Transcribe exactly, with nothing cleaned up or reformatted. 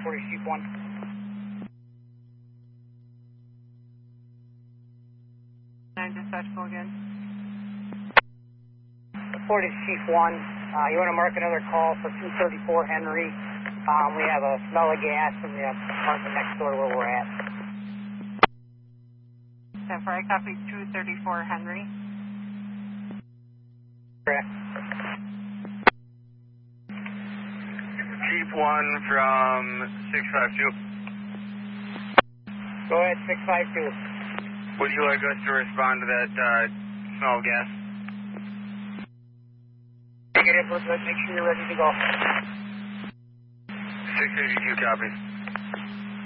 forty Chief one. nine dispatch, go again. forty Chief one, uh, you want to mark another call for two thirty-four Henry. Um, we have a smell of gas in the apartment next door where we're at. ten four, I copy two thirty-four Henry. Correct. Chief one from six five two. Go ahead, six five two. Would you like us to respond to that uh, smell of gas? Take it in, let's make sure you're ready to go. six fifty-two copies.